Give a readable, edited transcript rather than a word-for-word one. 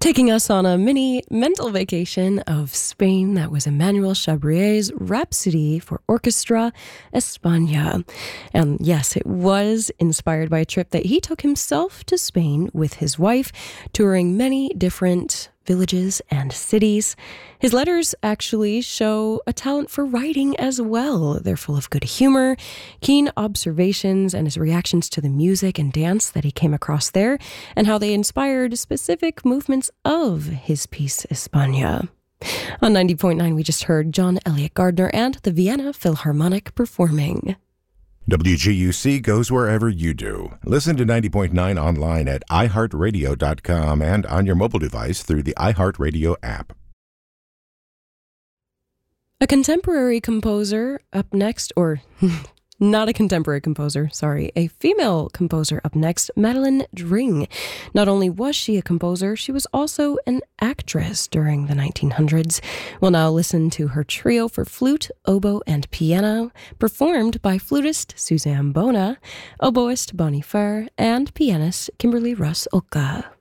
Taking us on a mini mental vacation of Spain, that was Emmanuel Chabrier's Rhapsody for Orchestra, España. And yes, it was inspired by a trip that he took himself to Spain with his wife, touring many different villages and cities. His letters actually show a talent for writing as well. They're full of good humor, keen observations, and his reactions to the music and dance that he came across there, and how they inspired specific movements of his piece, España. On 90.9, we just heard John Elliott Gardner and the Vienna Philharmonic performing. WGUC goes wherever you do. Listen to 90.9 online at iHeartRadio.com and on your mobile device through the iHeartRadio app. A contemporary composer up next, or not a contemporary composer, sorry, a female composer up next, Madeleine Dring. Not only was she a composer, she was also an actress during the 1900s. We'll now listen to her trio for flute, oboe, and piano, performed by flutist Suzanne Bona, oboist Bonnie Fur, and pianist Kimberly Russ Oka.